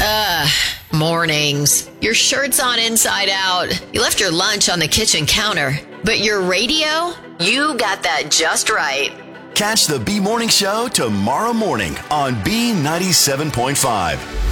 Mornings. Your shirt's on inside out. You left your lunch on the kitchen counter. But your radio? You got that just right. Catch the B Morning Show tomorrow morning on B97.5.